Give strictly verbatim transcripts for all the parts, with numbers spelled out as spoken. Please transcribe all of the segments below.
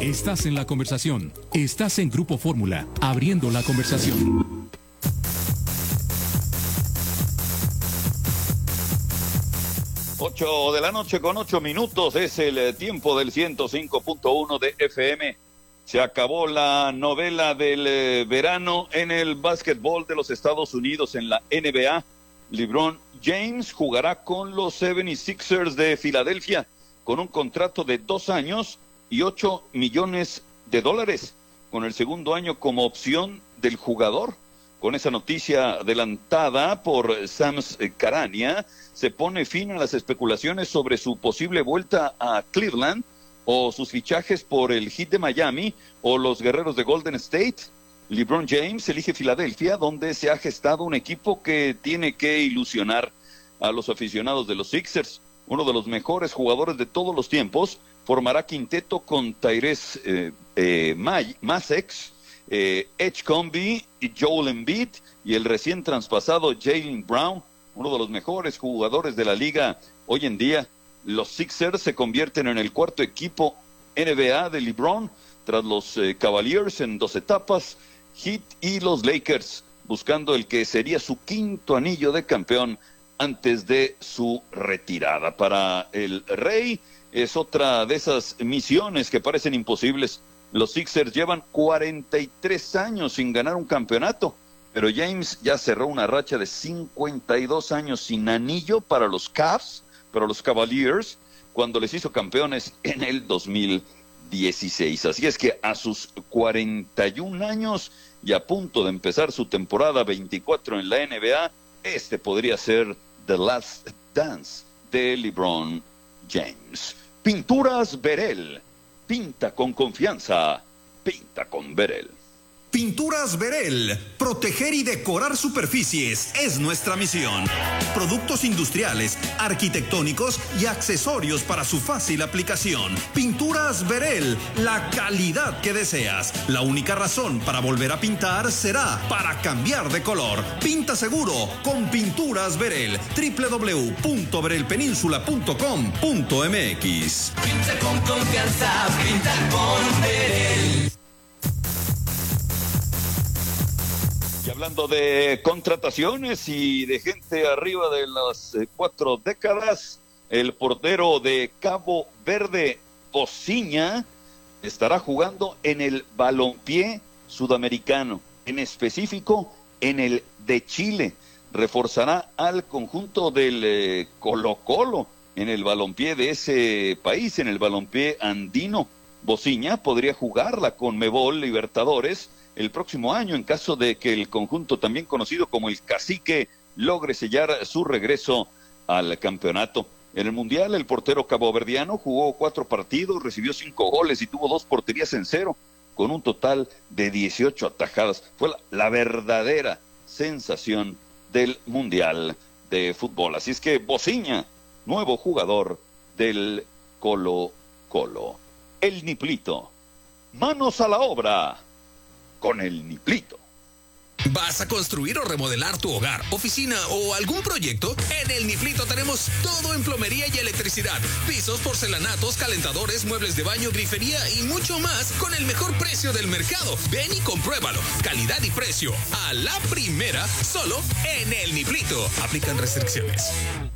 Estás en la conversación. Estás en Grupo Fórmula, abriendo la conversación. Ocho de la noche con ocho minutos es el tiempo del ciento cinco punto uno de F M. Se acabó la novela del verano en el básquetbol de los Estados Unidos en la N B A. LeBron James jugará con los setenta y seis ers de Filadelfia con un contrato de dos años y ocho millones de dólares, con el segundo año como opción del jugador. Con esa noticia adelantada por Shams Charania, se pone fin a las especulaciones sobre su posible vuelta a Cleveland o sus fichajes por el Heat de Miami o los Guerreros de Golden State. LeBron James elige Filadelfia, donde se ha gestado un equipo que tiene que ilusionar a los aficionados de los Sixers. Uno de los mejores jugadores de todos los tiempos formará quinteto con Tyrese eh, eh, Maxey, eh, Edgecombe y Joel Embiid y el recién traspasado Jaylen Brown, uno de los mejores jugadores de la liga hoy en día. Los Sixers se convierten en el cuarto equipo N B A de LeBron, tras los eh, Cavaliers en dos etapas, Heat y los Lakers, buscando el que sería su quinto anillo de campeón antes de su retirada. Para el Rey es otra de esas misiones que parecen imposibles. Los Sixers llevan cuarenta y tres años sin ganar un campeonato, pero James ya cerró una racha de cincuenta y dos años sin anillo para los Cavs, para los Cavaliers, cuando les hizo campeones en el dos mil dieciséis. Así es que a sus cuarenta y un años y a punto de empezar su temporada veinticuatro en la N B A, este podría ser The Last Dance de LeBron James. Pinturas Verel. Pinta con confianza. Pinta con Verel. Pinturas Verel. Proteger y decorar superficies es nuestra misión. Productos industriales, arquitectónicos y accesorios para su fácil aplicación. Pinturas Verel. La calidad que deseas. La única razón para volver a pintar será para cambiar de color. Pinta seguro con Pinturas Verel. doble u doble u doble u punto verel península punto com punto m x. Pinta con confianza. Pinta con Verel. Y hablando de contrataciones y de gente arriba de las eh, cuatro décadas, el portero de Cabo Verde, Bociña, estará jugando en el balompié sudamericano, en específico en el de Chile. Reforzará al conjunto del eh, Colo-Colo en el balompié de ese país, en el balompié andino. Bociña podría jugar la Conmebol Libertadores el próximo año en caso de que el conjunto también conocido como el Cacique logre sellar su regreso al campeonato. En el Mundial, el portero caboverdiano jugó cuatro partidos, recibió cinco goles y tuvo dos porterías en cero, con un total de dieciocho atajadas. Fue la, la verdadera sensación del Mundial de Fútbol. Así es que Bociña, nuevo jugador del Colo-Colo. El Niplito. Manos a la obra con el Niplito. ¿Vas a construir o remodelar tu hogar, oficina o algún proyecto? En el Niplito tenemos todo en plomería y electricidad. Pisos, porcelanatos, calentadores, muebles de baño, grifería y mucho más con el mejor precio del mercado. Ven y compruébalo. Calidad y precio a la primera, solo en el Niplito. Aplican restricciones.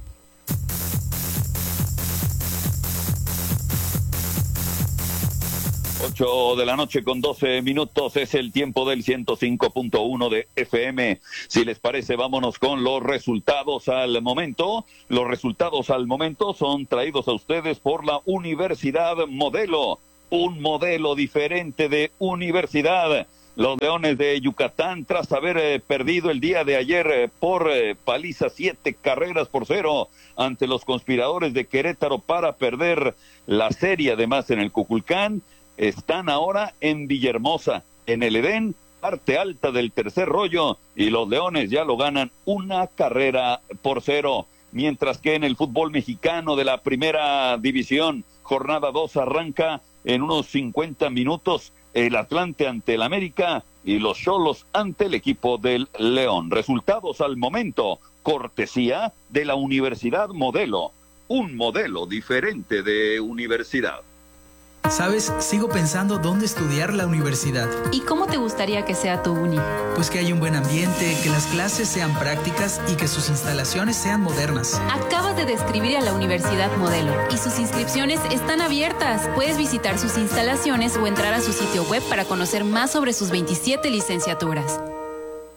Ocho de la noche con doce minutos es el tiempo del ciento cinco punto uno de F M. Si les parece, vámonos con los resultados al momento. Los resultados al momento son traídos a ustedes por la Universidad Modelo, un modelo diferente de universidad. Los Leones de Yucatán, tras haber eh, perdido el día de ayer eh, por eh, paliza siete carreras por cero ante los conspiradores de Querétaro para perder la serie, además en el Cuculcán, están ahora en Villahermosa, en el Edén, parte alta del tercer rollo, y los Leones ya lo ganan una carrera por cero. Mientras que en el fútbol mexicano de la primera división, jornada dos arranca en unos cincuenta minutos, el Atlante ante el América y los Xolos ante el equipo del León. Resultados al momento, cortesía de la Universidad Modelo, un modelo diferente de universidad. Sabes, sigo pensando dónde estudiar la universidad. ¿Y cómo te gustaría que sea tu uni? Pues que haya un buen ambiente, que las clases sean prácticas y que sus instalaciones sean modernas. Acabas de describir a la Universidad Modelo y sus inscripciones están abiertas. Puedes visitar sus instalaciones o entrar a su sitio web para conocer más sobre sus veintisiete licenciaturas.